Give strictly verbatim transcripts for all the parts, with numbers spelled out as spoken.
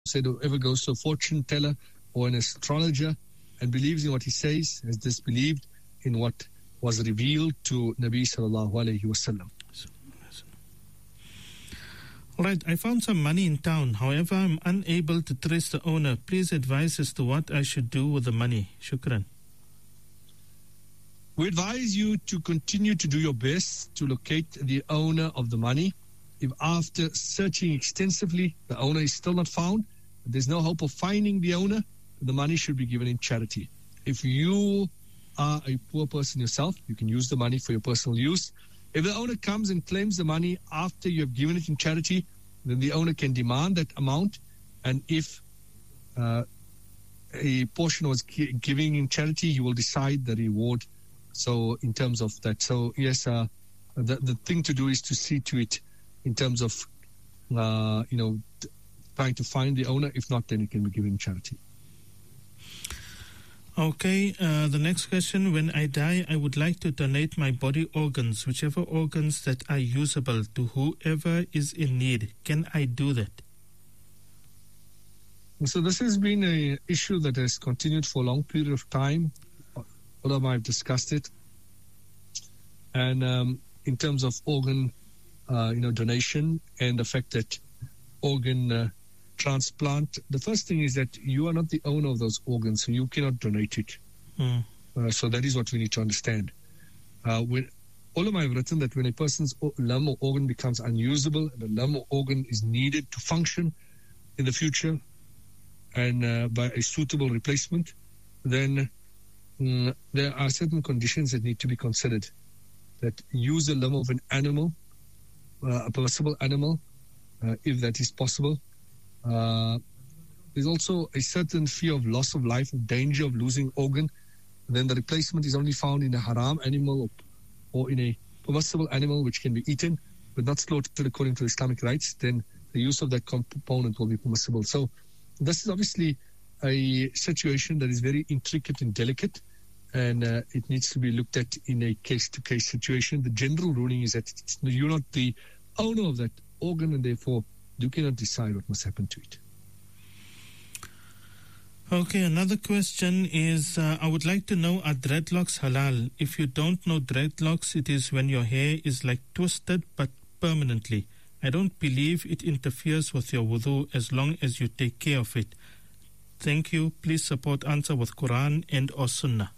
said whoever goes to a fortune teller or an astrologer and believes in what he says has disbelieved in what was revealed to Nabi sallallahu alayhi wasallam. All right, I found some money in town. However, I'm unable to trace the owner. Please advise as to what I should do with the money. Shukran. We advise you to continue to do your best to locate the owner of the money. If after searching extensively, the owner is still not found, there's no hope of finding the owner, the money should be given in charity. If you are a poor person yourself, you can use the money for your personal use. If the owner comes and claims the money after you have given it in charity, then the owner can demand that amount. And if uh, a portion was gi- giving in charity, he will decide the reward. So in terms of that, so yes, uh, the, the thing to do is to see to it in terms of, uh, you know, t- trying to find the owner. If not, then it can be given in charity. Okay, uh, the next question. When I die, I would like to donate my body organs, whichever organs that are usable, to whoever is in need. Can I do that? So this has been an issue that has continued for a long period of time. Ulama have discussed it. And um, in terms of organ, uh, you know, donation and the fact that organ uh, transplant, the first thing is that you are not the owner of those organs, so you cannot donate it. Mm. Uh, so that is what we need to understand. Uh, when ulama have written that when a person's limb or organ becomes unusable, the limb or organ is needed to function in the future, and uh, by a suitable replacement, then mm, there are certain conditions that need to be considered. That use the limb of an animal, uh, a permissible animal, uh, if that is possible. Uh, there's also a certain fear of loss of life, of danger of losing organ. Then the replacement is only found in a haram animal or, or in a permissible animal which can be eaten but not slaughtered according to Islamic rites. Then the use of that component will be permissible. So this is obviously a situation that is very intricate and delicate, and uh, it needs to be looked at in a case-to-case situation. The general ruling is that it's, you're not the owner of that organ, and therefore you cannot decide what must happen to it. Okay, another question is, uh, I would like to know, are dreadlocks halal? If you don't know dreadlocks, it is when your hair is like twisted but permanently. I don't believe it interferes with your wudu as long as you take care of it. Thank you. Please support answer with Quran and or Sunnah.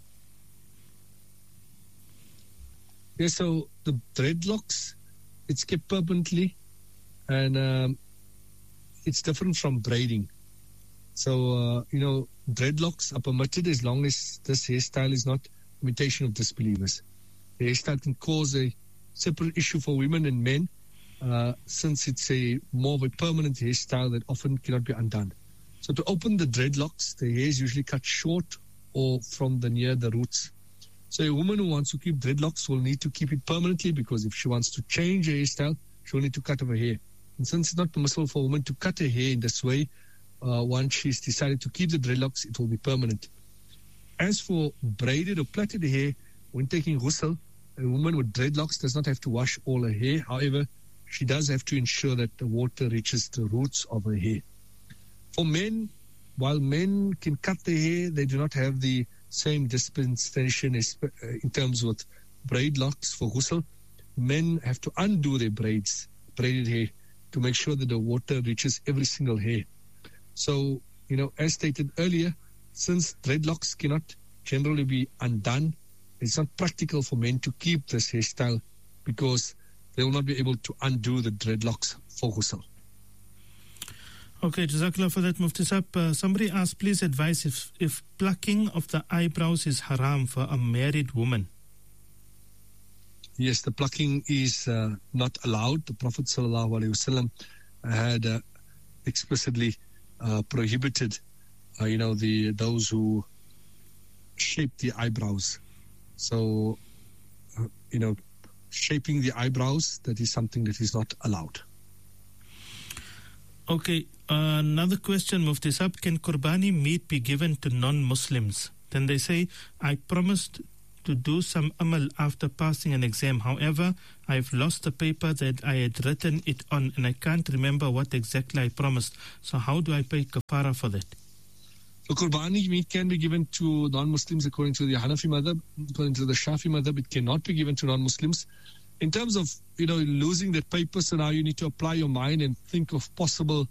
Yeah, so the dreadlocks, it's kept permanently, and um, it's different from braiding. So, uh, you know, dreadlocks are permitted as long as this hairstyle is not imitation of disbelievers. The hairstyle can cause a separate issue for women and men, uh, since it's a more of a permanent hairstyle that often cannot be undone. So to open the dreadlocks, the hair is usually cut short or from the near the roots. So a woman who wants to keep dreadlocks will need to keep it permanently, because if she wants to change her hairstyle, she will need to cut off her hair. And since it's not permissible for a woman to cut her hair in this way, uh, once she's decided to keep the dreadlocks, it will be permanent. As for braided or plaited hair, when taking ghusl, a woman with dreadlocks does not have to wash all her hair. However, she does have to ensure that the water reaches the roots of her hair. For men, while men can cut their hair, they do not have the same dispensation as, uh, in terms with braid locks for ghusl. Men have to undo their braids, braided hair, to make sure that the water reaches every single hair. So, you know, as stated earlier, since dreadlocks cannot generally be undone, it's not practical for men to keep this hairstyle, because they will not be able to undo the dreadlocks for ghusl. Okay, Jazakallah for that, Mufti Saab. Uh, somebody asked, please advise if, if plucking of the eyebrows is haram for a married woman. Yes, the plucking is uh, not allowed. The Prophet ﷺ had uh, explicitly uh, prohibited, uh, you know, the those who shape the eyebrows. So, uh, you know, shaping the eyebrows, that is something that is not allowed. Okay, uh, another question, Mufti Saab. Can Qurbani meat be given to non-Muslims? Then they say, I promised to do some amal after passing an exam. However, I've lost the paper that I had written it on and I can't remember what exactly I promised. So how do I pay kafara for that? So Qurbani meat can be given to non-Muslims according to the Hanafi madhab. According to the Shafi madhab, it cannot be given to non-Muslims. In terms of, you know, losing that paper, so now you need to apply your mind and think of possible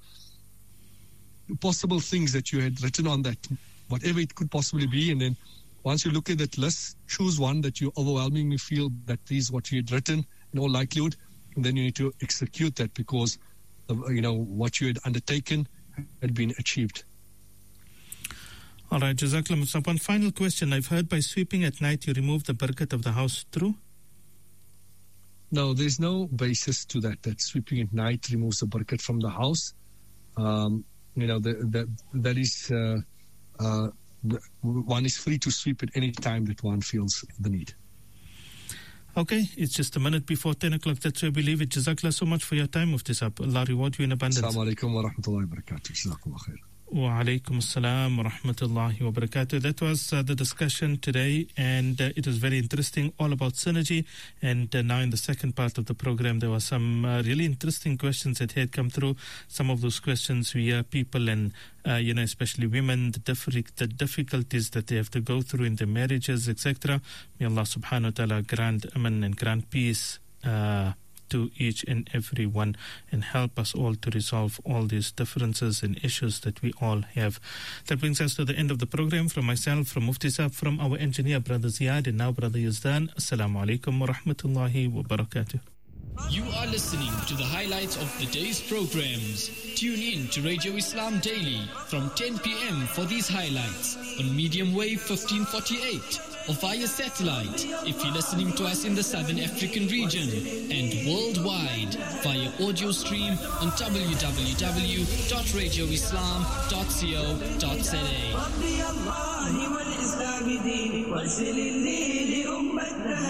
possible things that you had written on that, whatever it could possibly be. And then once you look at that list, choose one that you overwhelmingly feel that is what you had written in all likelihood. And then you need to execute that because, of, you know, what you had undertaken had been achieved. All right, Jazakallah Musab. One final question. I've heard by sweeping at night you remove the barakat of the house. True? No, there's no basis to that, that sweeping at night removes the barakat from the house. Um, you know, the, the, that is, uh, uh, one is free to sweep at any time that one feels the need. Okay, it's just a minute before ten o'clock. That's where we leave it. Jazakallah so much for your time, Mufti Saab. Allah reward you in abundance. Assalamu alaikum wa rahmatullahi wa barakatuh. Jazakallah khair. Wa alaikum assalam wa rahmatullahi wa barakatuh. That was uh, the discussion today, and uh, it was very interesting, all about synergy. And uh, now in the second part of the program, there were some uh, really interesting questions that had come through. Some of those questions we hear people and, uh, you know, especially women, the, diffi- the difficulties that they have to go through in their marriages, et cetera. May Allah subhanahu wa ta'ala grant aman and grant peace uh, to each and every one and help us all to resolve all these differences and issues that we all have. That brings us to the end of the program. From myself, from Mufti Saab, from our engineer, Brother Ziad, and now Brother Yazdan. Assalamu alaikum wa rahmatullahi wa barakatuh. You are listening to the highlights of the day's programs. Tune in to Radio Islam Daily from ten p.m. for these highlights on medium wave fifteen forty-eight or via satellite if you're listening to us in the Southern African region, and worldwide via audio stream on w w w dot radio islam dot co dot z a.